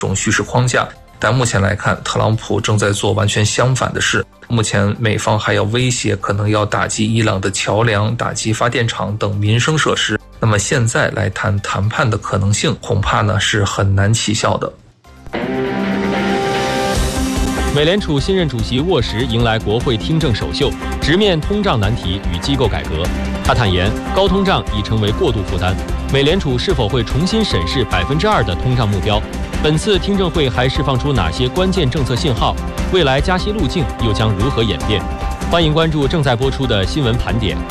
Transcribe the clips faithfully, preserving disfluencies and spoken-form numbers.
种叙事框架。但目前来看，特朗普正在做完全相反的事。目前美方还要威胁可能要打击伊朗的桥梁、打击发电厂等民生设施。那么现在来谈谈判的可能性，恐怕呢是很难起效的。 美联储新任主席沃什迎来国会听证首秀，直面通胀难题与机构改革。他坦言，高通胀已成为过度负担，美联储是否会重新审视百分之二的通胀目标？本次听证会还释放出哪些关键政策信号？未来加息路径又将如何演变？欢迎关注正在播出的新闻盘点。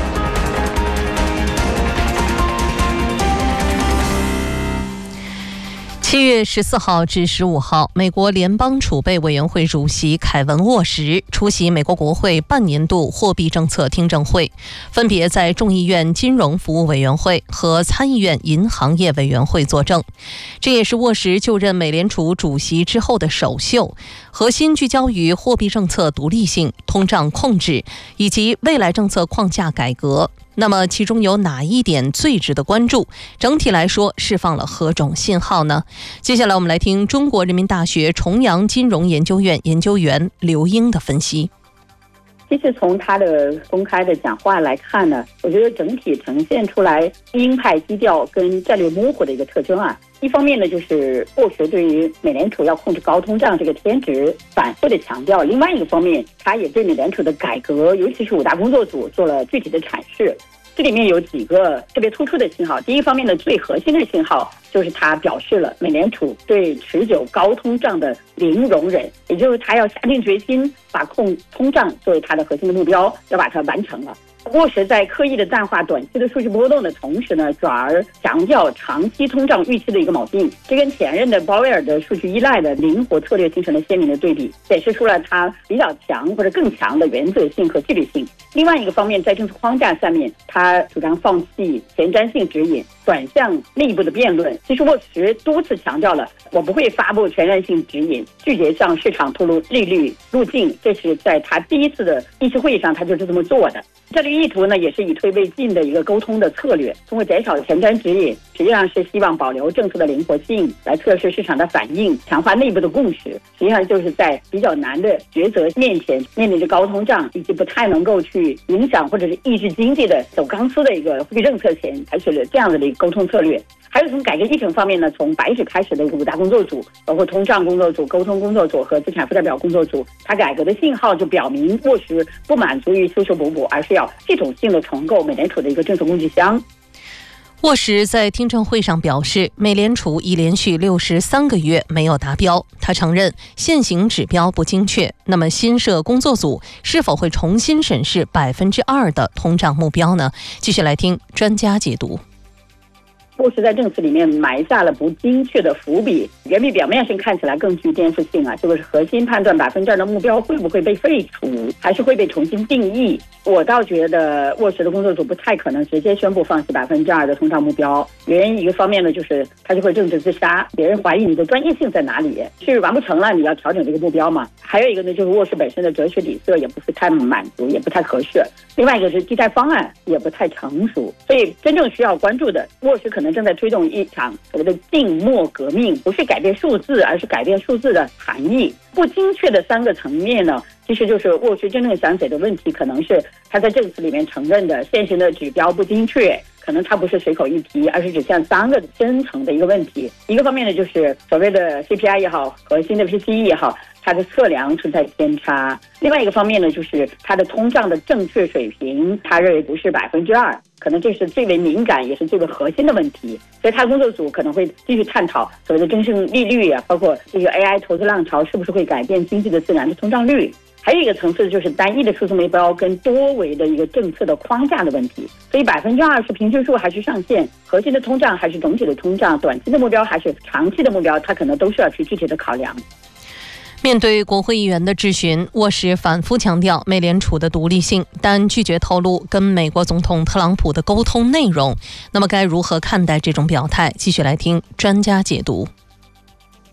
七月十四号至十五号，美国联邦储备委员会主席凯文·沃什出席美国国会半年度货币政策听证会，分别在众议院金融服务委员会和参议院银行业委员会作证。这也是沃什就任美联储主席之后的首秀，核心聚焦于货币政策独立性、通胀控制以及未来政策框架改革。那么其中有哪一点最值得关注？整体来说释放了何种信号呢？接下来我们来听中国人民大学重阳金融研究院研究员刘英的分析。 其实从他的公开的讲话来看呢，我觉得整体呈现出来鹰派基调跟战略模糊的一个特征啊。一方面呢，就是沃什对于美联储要控制高通胀这个天职反复的强调；另外一个方面，他也对美联储的改革，尤其是五大工作组做了具体的阐释。这里面有几个特别突出的信号。第一方面呢，最核心的信号就是他表示了美联储对持久高通胀的零容忍，也就是他要下定决心把控通胀作为他的核心的目标，要把它完成了。沃什在刻意的淡化短期的数据波动的同时呢，转而强调长期通胀预期的一个锚定，这跟前任的鲍威尔的数据依赖的灵活策略形成了鲜明的对比，显示出了他比较强或者更强的原则性和纪律性。另外一个方面，在政策框架下面，他主张放弃前瞻性指引，转向内部的辩论。其实沃什多次强调了，我不会发布前瞻性指引，拒绝向市场透露利率路径，这是在他第一次的议事会议上他就是这么做的。这个意图呢，也是以退为进的一个沟通的策略，通过减少前瞻指引，实际上是希望保留政策的灵活性，来测试市场的反应，强化内部的共识。实际上就是在比较难的抉择面前，面临着高通胀以及不太能够去影响或者是抑制经济的走钢丝的一个货币政策前，采取了这样的一个沟通策略。还有从改革议程方面呢，从白纸开始的五大工作组，包括通胀工作组、沟通工作组和资产负债表工作组，它改革的信号就表明沃什不满足于修修补补，而是要系统性的重构美联储的一个政策工具箱。 沃什在听证会上表示，美联储已连续六十三个月没有达标。他承认现行指标不精确。那么新设工作组是否会重新审视百分之二的通胀目标呢？继续来听专家解读。 沃什在证词里面埋下了不精确的伏笔，远比表面上看起来更具颠覆性啊！这个是核心判断百分之二的目标会不会被废除，还是会被重新定义？我倒觉得沃什的工作组不太可能直接宣布放弃百分之二的通胀目标。原因一个方面呢，就是他就会政治自杀，别人怀疑你的专业性在哪里，是完不成了，你要调整这个目标嘛？还有一个呢，就是沃什本身的哲学底色也不是太满足，也不太合适。另外一个是替代方案也不太成熟，所以真正需要关注的，沃什可能正在推动一场所谓的静默革命，不是改变数字，而是改变数字的含义。不精确的三个层面呢，其实就是沃什真正想解的问题，可能是他在证词里面承认的现行的指标不精确，可能它不是随口一提，而是指向三个深层的一个问题。一个方面呢，就是所谓的 C P I 也好，和新的 P C E 也好，它的测量存在偏差。另外一个方面呢，就是它的通胀的正确水平，他认为不是百分之二，可能这是最为敏感也是最为核心的问题。所以他工作组可能会继续探讨所谓的真正利率啊，包括这个 A I 投资浪潮是不是会改变经济的自然的通胀率。还有一个层次就是单一的数字目标跟多维的一个政策的框架的问题。所以百分之二是平均数还是上限，核心的通胀还是总体的通胀，短期的目标还是长期的目标，它可能都是要去具体的考量。 面对国会议员的质询，沃什反复强调美联储的独立性，但拒绝透露跟美国总统特朗普的沟通内容。那么该如何看待这种表态？继续来听专家解读。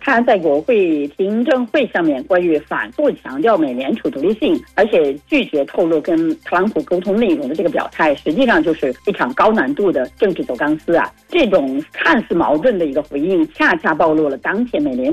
他在国会听证会上面关于反复强调美联储独立性，而且拒绝透露跟特朗普沟通内容的这个表态，实际上就是一场高难度的政治走钢丝啊！这种看似矛盾的一个回应，恰恰暴露了当前美联